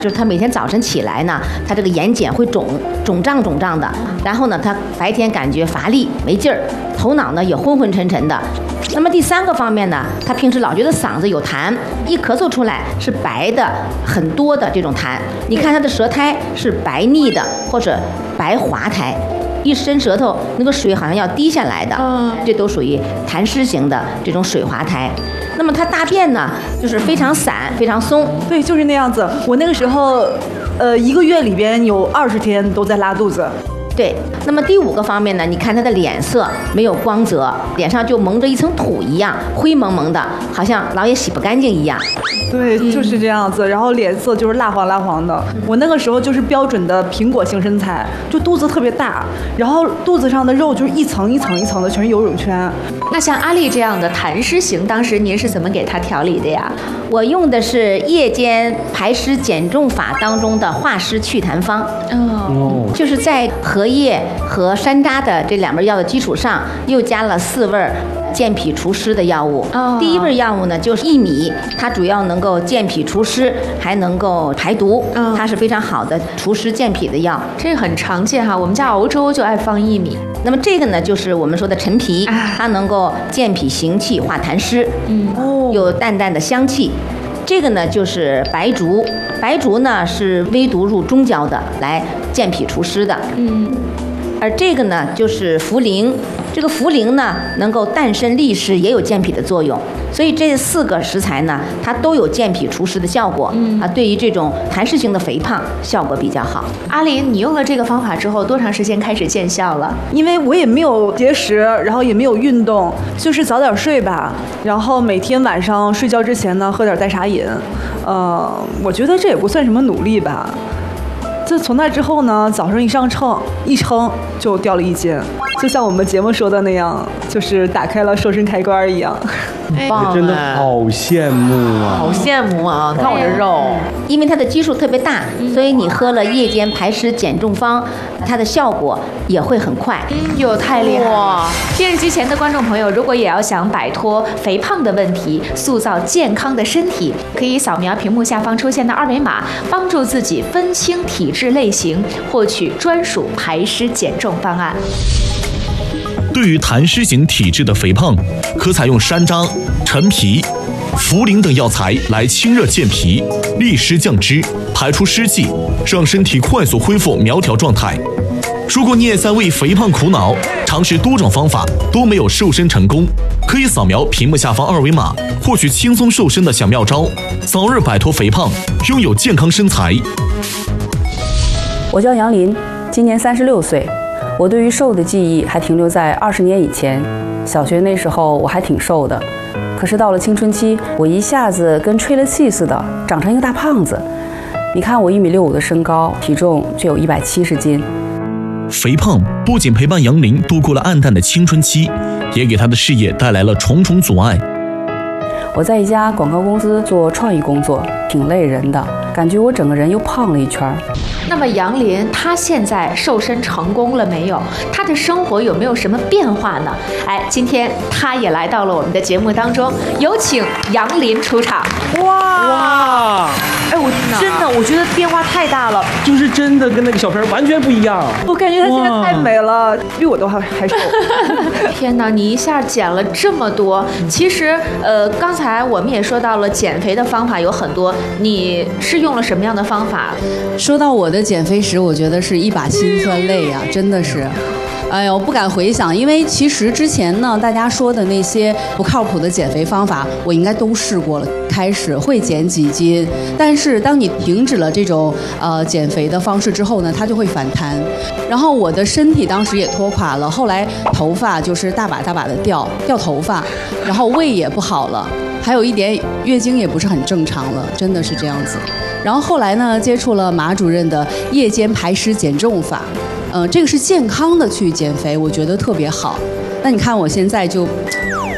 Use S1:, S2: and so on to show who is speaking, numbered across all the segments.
S1: 就是他每天早晨起来呢，他这个眼睑会肿胀的，然后呢，他白天感觉乏力没劲儿，头脑呢也昏昏沉沉的。那么第3个方面呢，他平时老觉得嗓子有痰，一咳嗽出来是白的很多的这种痰。你看他的舌苔是白腻的或者白滑苔，一伸舌头那个水好像要滴下来的，这都属于痰湿型的这种水滑苔。那么它大便呢，就是非常散、非常松。
S2: 对，就是那样子。我那个时候，1个月里边有20天都在拉肚子。
S1: 对，那么第5个方面呢，你看他的脸色没有光泽，脸上就蒙着一层土一样，灰蒙蒙的，好像老也洗不干净一样。
S2: 对，就是这样子。然后脸色就是蜡黄的。我那个时候就是标准的苹果型身材，就肚子特别大，然后肚子上的肉就是一层一层一层的，全是游泳圈。
S3: 那像阿丽这样的痰湿型，当时您是怎么给她调理的呀？
S1: 我用的是夜间排湿减重法当中的化湿祛痰方。就是在荷叶和山楂的这2味药的基础上，又加了4味健脾除湿的药物。第1味药物呢就是薏米，它主要能够健脾除湿，还能够排毒，它是非常好的除湿健脾的药。
S3: 这个很常见哈，我们家熬粥就爱放薏米。
S1: 那么这个呢，就是我们说的陈皮，它能够健脾行气、化痰湿，有淡淡的香气。这个呢就是白术，白术呢是微毒入中焦的，来健脾除湿的。而这个呢就是茯苓，这个茯苓呢能够淡渗利湿，也有健脾的作用。所以这4个食材呢，它都有健脾除湿的效果。对于这种痰湿型的肥胖效果比较好。
S3: 阿林，你用了这个方法之后，多长时间开始见效了？
S2: 因为我也没有节食，然后也没有运动，就是早点睡吧，然后每天晚上睡觉之前呢喝点代茶饮。我觉得这也不算什么努力吧。自从那之后呢，早上一上秤一称就掉了1斤，就像我们节目说的那样，就是打开了瘦身开关一样。
S4: 真的好羡慕啊！
S5: 好羡慕啊！看我这肉，
S1: 因为它的基数特别大，所以你喝了夜间排湿减重方，它的效果也会很快。
S3: 哟，太厉害了！电视机前的观众朋友，如果也要想摆脱肥胖的问题，塑造健康的身体，可以扫描屏幕下方出现的2维码，帮助自己分清体质类型，获取专属排湿减重方案。
S6: 对于痰湿型体质的肥胖，可采用山楂、陈皮、茯苓等药材来清热健脾、利湿降脂、排出湿气，让身体快速恢复苗条状态。如果你也在为肥胖苦恼，尝试多种方法都没有瘦身成功，可以扫描屏幕下方2维码，获取轻松瘦身的小妙招，早日摆脱肥胖，拥有健康身材。
S7: 我叫杨林，今年36岁。我对于瘦的记忆还停留在20年以前，小学那时候我还挺瘦的，可是到了青春期，我一下子跟吹了气似的，长成一个大胖子。你看我1.65米的身高，体重却有170斤。
S6: 肥胖不仅陪伴杨林度过了暗淡的青春期，也给他的事业带来了重重阻碍。
S7: 我在一家广告公司做创意工作，挺累人的，感觉我整个人又胖了一圈。
S3: 那么杨林他现在瘦身成功了没有？他的生活有没有什么变化呢？今天他也来到了我们的节目当中，有请杨林出场。
S5: 哇！我觉得变化太大了，
S4: 就是真的跟那个小片完全不一样。
S2: 我感觉她现在太美了，比我都还瘦。
S3: 天哪，你一下减了这么多！其实刚才我们也说到了减肥的方法有很多，你是用了什么样的方法？
S8: 说到我的减肥史，我觉得是一把辛酸泪呀，真的是。哎呦，不敢回想，因为其实之前呢，大家说的那些不靠谱的减肥方法，我应该都试过了。开始会减几斤，但是当你停止了这种减肥的方式之后呢，它就会反弹。然后我的身体当时也拖垮了，后来头发就是大把大把的掉头发，然后胃也不好了，还有一点月经也不是很正常了，真的是这样子。然后后来呢，接触了马主任的夜间排湿减重法。这个是健康的去减肥，我觉得特别好。那你看我现在就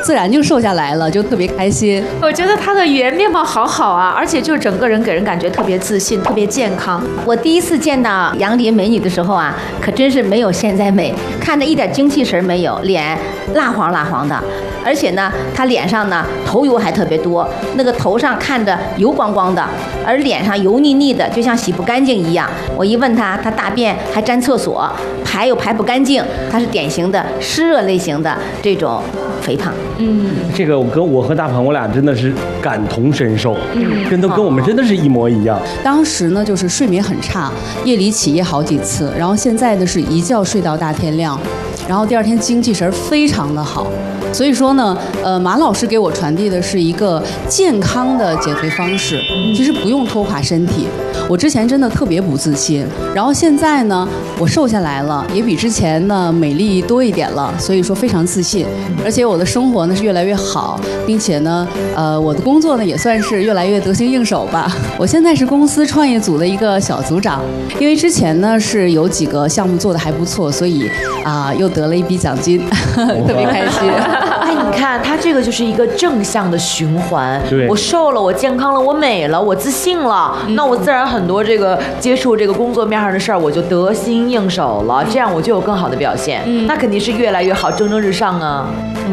S8: 自然就瘦下来了，就特别开心。
S3: 我觉得她的语言面貌好好啊，而且就整个人给人感觉特别自信，特别健康。
S1: 我第一次见到杨林美女的时候啊，可真是没有现在美，看着一点精气神没有，脸蜡黄蜡黄的，而且呢，她脸上呢头油还特别多，那个头上看着油光光的，而脸上油腻腻的，就像洗不干净一样。我一问她，她大便还沾厕所，排又排不干净，她是典型的湿热类型的这种肥胖。
S4: 这个我和大鹏我俩真的是感同身受，真的跟我们真的是一模一样。
S8: 当时呢，就是睡眠很差，夜里起夜好几次，然后现在的是一觉睡到大天亮，然后第二天精气神非常的好。所以说呢，马老师给我传递的是一个健康的减肥方式，其实不用拖垮身体。我之前真的特别不自信，然后现在呢，我瘦下来了，也比之前呢美丽多一点了，所以说非常自信。而且我的生活呢是越来越好，并且呢，我的工作呢也算是越来越得心应手吧。我现在是公司创业组的一个小组长，因为之前呢是有几个项目做得还不错，所以又得了一笔奖金，特别开心。
S5: 哎，你看，它这个就是一个正向的循环。
S4: 对，
S5: 我瘦了，我健康了，我美了，我自信了，那我自然很多这个接触这个工作面上的事儿，我就得心应手了，这样我就有更好的表现。那肯定是越来越好，蒸蒸日上啊。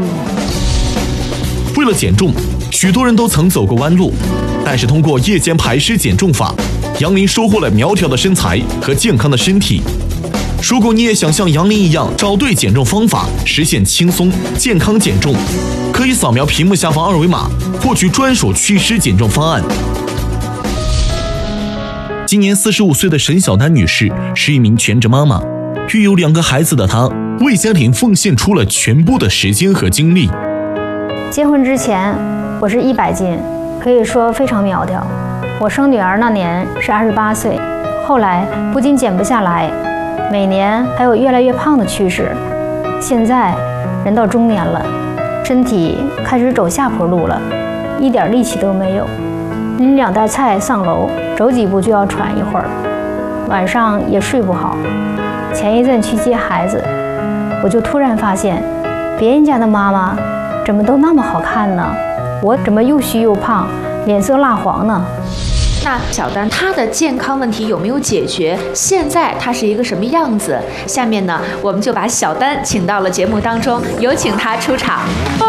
S6: 为了减重，许多人都曾走过弯路，但是通过夜间排湿减重法，杨林收获了苗条的身材和健康的身体。如果你也想像杨林一样找对减重方法，实现轻松健康减重，可以扫描屏幕下方二维码，获取专属祛湿减重方案。今年45岁的沈小丹女士是一名全职妈妈，育有2个孩子的她，为家庭奉献出了全部的时间和精力。
S9: 结婚之前，我是100斤，可以说非常苗条。我生女儿那年是28岁，后来不仅减不下来，每年还有越来越胖的趋势。现在人到中年了，身体开始走下坡路了，一点力气都没有。拎2袋菜上楼，走几步就要喘一会儿，晚上也睡不好。前一阵去接孩子，我就突然发现，别人家的妈妈怎么都那么好看呢？我怎么又虚又胖，脸色蜡黄呢？
S3: 那小丹她的健康问题有没有解决？现在她是一个什么样子？下面呢，我们就把小丹请到了节目当中，有请她出场。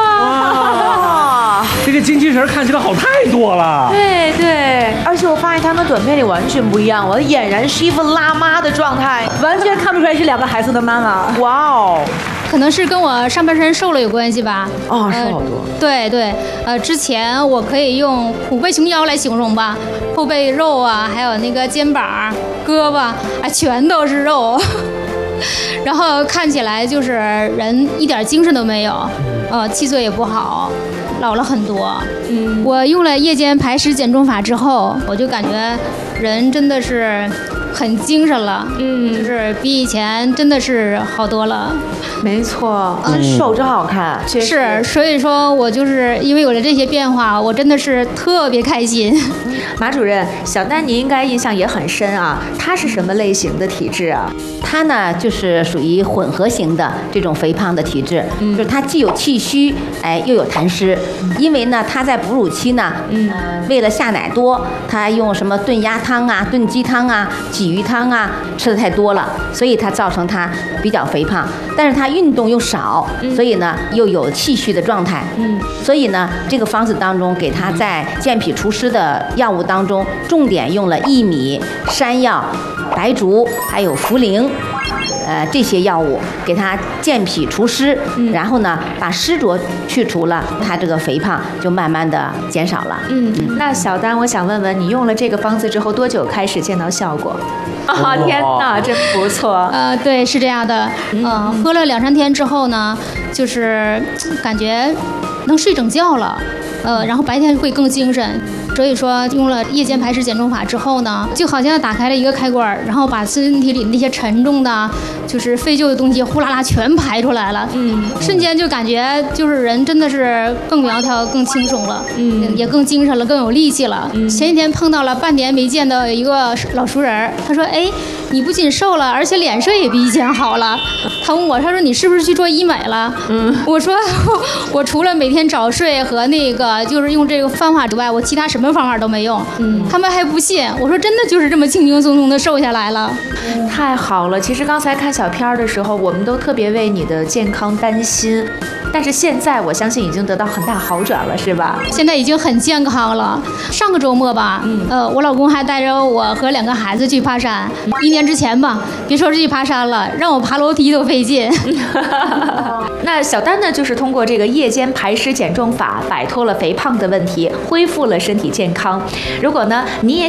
S4: 哇，这个精气神看起来好太多了。
S5: 对对，而且我发现他们短片里完全不一样，我俨然是一副辣妈的状态，
S2: 完全看不出来是2个孩子的妈妈。
S5: 哇哦！
S10: 可能是跟我上半身瘦了有关系吧。
S5: 哦，瘦好多。
S10: 对对，之前我可以用虎背熊腰来形容吧，后背肉啊，还有那个肩膀、胳膊啊，全都是肉。然后看起来就是人一点精神都没有，气色也不好，老了很多。我用了夜间排湿减重法之后，我就感觉人真的是很精神了，就是比以前真的是好多了。
S5: 没错，瘦真好看，
S10: 是，所以说我就是因为有了这些变化，我真的是特别开心。
S3: 马主任，小丹你应该印象也很深啊，她是什么类型的体质啊？
S1: 她呢就是属于混合型的这种肥胖的体质，就是她既有气虚，又有痰湿。因为呢她在哺乳期呢，为了下奶多，她用什么炖鸭汤啊、炖鸡汤啊、鲫鱼汤啊吃的太多了，所以她造成她比较肥胖。但是她运动又少，所以呢又有气虚的状态。所以呢这个方子当中给她在健脾除湿的药物当中，重点用了薏米、山药、白术还有茯苓。这些药物给它健脾除湿，然后呢把湿浊去除了，它这个肥胖就慢慢的减少了。
S3: 那小丹，我想问问你用了这个方子之后多久开始见到效果？天哪，真不错。
S10: 对，是这样的。喝了2-3天之后呢，就是感觉能睡整觉了。然后白天会更精神， 所以说用了夜间排湿减重法之后呢，就好像打开了一个开关，然后把身体里那些沉重的就是废旧的东西呼啦啦全排出来了，瞬间就感觉就是人真的是更苗条更轻松了，也更精神了，更有力气了。前几天碰到了半年没见的一个老熟人，他说哎，你不仅瘦了，而且脸色也比以前好了。他问我，他说你是不是去做医美了？我说我除了每天早睡和那个就是用这个方法之外，我其他什么方法都没用。他们还不信，我说真的就是这么轻轻松松的瘦下来了。
S3: 太好了！其实刚才看小片的时候，我们都特别为你的健康担心，但是现在我相信已经得到很大好转了，是吧？
S10: 现在已经很健康了。上个周末吧，我老公还带着我和2个孩子去爬山。1年之前吧，别说是去爬山了，让我爬楼梯都费劲。
S3: 那小丹呢，就是通过这个夜间排湿减重法，摆脱了肥胖的问题，恢复了身体健康。如果呢，你也